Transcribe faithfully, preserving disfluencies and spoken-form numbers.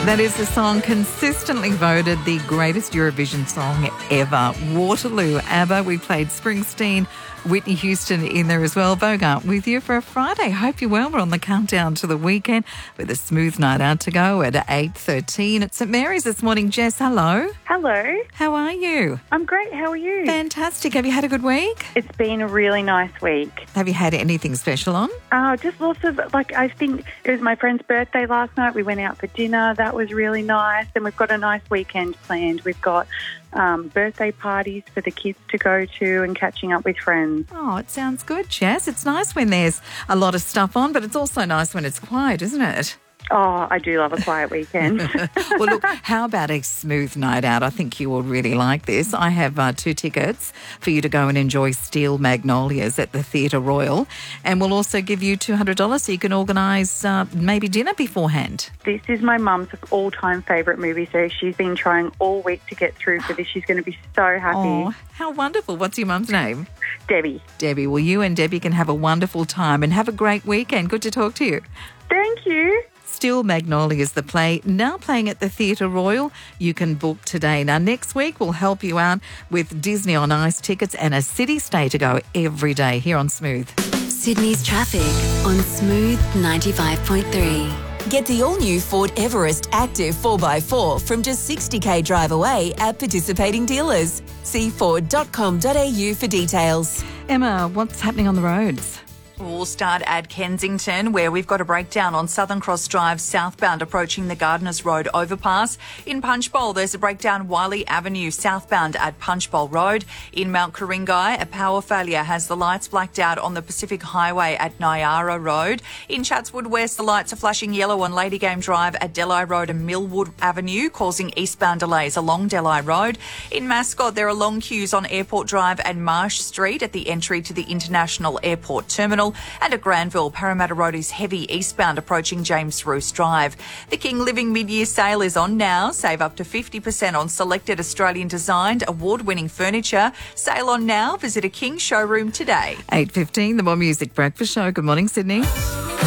That is the song consistently voted the greatest Eurovision song ever. Waterloo, ABBA. We played Springsteen, Whitney Houston in there as well. Bogart with you for a Friday. Hope you're well. We're on the countdown to the weekend with a smooth night out to go at eight thirteen at St Mary's this morning. Jess, hello. Hello. How are you? I'm great. How are you? Fantastic. Have you had a good week? It's been a really nice week. Have you had anything special on? Oh, just lots of, like, I think it was my friend's birthday last night. We went out for dinner. That was really nice. And we've got a nice weekend planned. We've got um, birthday parties for the kids to go to and catching up with friends. Oh, it sounds good, Jess. It's nice when there's a lot of stuff on, but it's also nice when it's quiet, isn't it? Oh, I do love a quiet weekend. Well, look, how about a smooth night out? I think you will really like this. I have uh, two tickets for you to go and enjoy Steel Magnolias at the Theatre Royal, and we'll also give you two hundred dollars so you can organise uh, maybe dinner beforehand. This is my mum's all-time favourite movie, so she's been trying all week to get through for this. She's going to be so happy. Oh, how wonderful. What's your mum's name? Debbie. Debbie. Well, you and Debbie can have a wonderful time and have a great weekend. Good to talk to you. Thank you. Steel Magnolias, the play, now playing at the Theatre Royal. You can book today. Now, next week, we'll help you out with Disney on Ice tickets and a city stay to go every day here on Smooth. Sydney's traffic on Smooth ninety-five point three. Get the all-new Ford Everest Active four by four from just sixty k drive away at participating dealers. See ford dot com dot a u for details. Emma, what's happening on the roads? We'll start at Kensington, where we've got a breakdown on Southern Cross Drive southbound approaching the Gardeners Road overpass. In Punchbowl, there's a breakdown Wiley Avenue southbound at Punchbowl Road. In Mount Ku-ring-gai, a power failure has the lights blacked out on the Pacific Highway at Nyara Road. In Chatswood West, the lights are flashing yellow on Lady Game Drive at Delhi Road and Millwood Avenue, causing eastbound delays along Delhi Road. In Mascot, there are long queues on Airport Drive and Marsh Street at the entry to the International Airport Terminal. And at Granville, Parramatta Road is heavy eastbound approaching James Roos Drive. The King Living mid-year sale is on now. Save up to fifty percent on selected Australian-designed, award-winning furniture. Sale on now. Visit a King showroom today. eight fifteen, the More Music Breakfast Show. Good morning, Sydney.